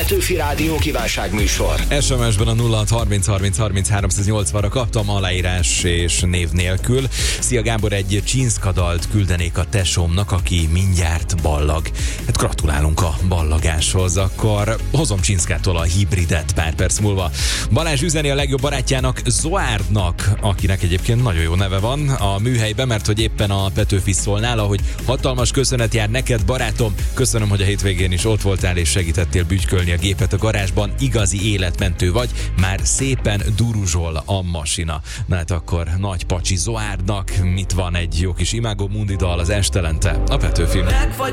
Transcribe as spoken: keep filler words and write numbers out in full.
Petőfi Rádió kívánságműsor. es em es-ben a nulla hat harminc harminc harminc háromszáznyolcvanra kaptam aláírás és név nélkül. Szia Gábor, egy Csinszka dalt küldenék a tesómnak, aki mindjárt ballag. Hát gratulálunk a ballagáshoz, akkor hozom Csinszkától a hibridet pár perc múlva. Balázs üzeni a legjobb barátjának, Zoárdnak, akinek egyébként nagyon jó neve van a műhelyben, mert hogy éppen a Petőfi szól nála, hogy hatalmas köszönet jár neked, barátom, köszönöm, hogy a hétvégén is ott voltál és segítettél bütykölni a gépet a garázsban, igazi életmentő vagy, már szépen duruzsol a masina. Na hát akkor nagy pacsi Zoárdnak, mit van egy jó kis Imágo Mundi dal az estelente a Petőfin.